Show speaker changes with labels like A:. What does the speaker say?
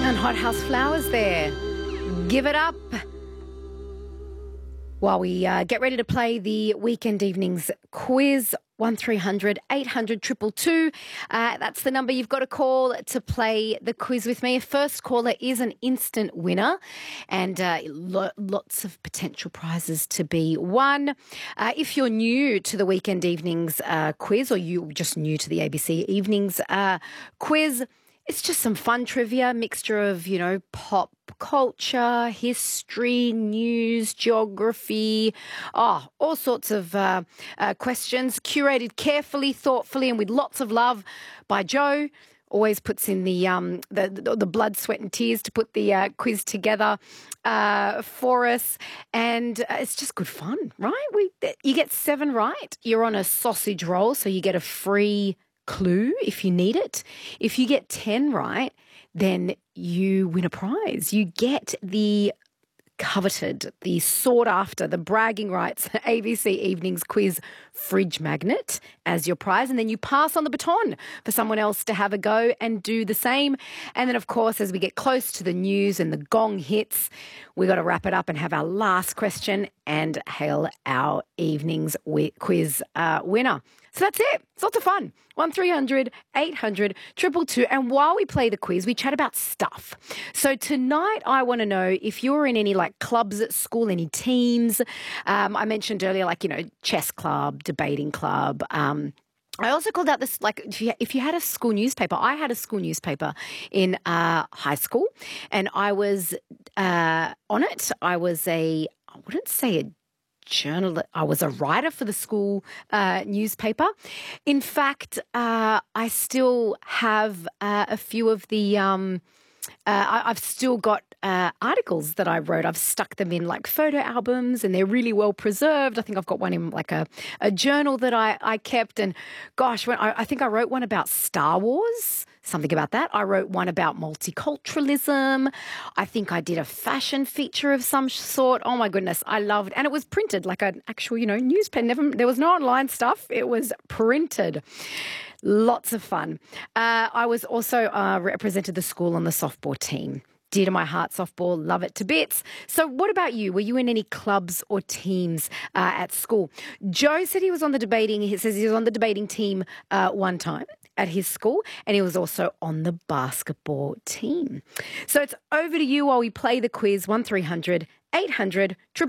A: Hothouse Flowers there. Give it up. While we get ready to play the weekend evenings quiz, 1300 800 222. That's the number you've got to call to play the quiz with me. First caller is an instant winner and lots of potential prizes to be won. If you're new to the weekend evenings quiz, or you just new to the ABC evenings quiz, it's just some fun trivia, mixture of, pop culture, history, news, geography, all sorts of questions curated carefully, thoughtfully, and with lots of love by Joe. Always puts in the blood, sweat and tears to put the quiz together for us. And it's just good fun, right? You get 7 right. You're on a sausage roll, so you get a free clue if you need it. If you get 10 right, then you win a prize. You get the coveted, the sought after, the bragging rights ABC Evenings Quiz fridge magnet as your prize, and then you pass on the baton for someone else to have a go and do the same. And then, of course, as we get close to the news and the gong hits, we got to wrap it up and have our last question and hail our evenings quiz winner. So that's it. It's lots of fun. 1300 800 222. And while we play the quiz, we chat about stuff. So tonight I want to know if you're in any clubs at school, any teams. I mentioned earlier, chess club, debating club. I also called out this, if you had a school newspaper. I had a school newspaper in high school, and I was on it. I wouldn't say a journalist. I was a writer for the school newspaper. In fact, I still have a few of the. I've still got articles that I wrote. I've stuck them in photo albums, and they're really well preserved. I think I've got one in a journal that I kept. And gosh, I think I wrote one about Star Wars. Something about that. I wrote one about multiculturalism. I think I did a fashion feature of some sort. Oh my goodness, I loved, and it was printed like an actual, newspaper. There was no online stuff. It was printed. Lots of fun. I was also represented the school on the softball team. Dear to my heart, softball, love it to bits. So what about you? Were you in any clubs or teams at school? Joe said he says he was on the debating team one time at his school, and he was also on the basketball team. So it's over to you while we play the quiz. 1300 800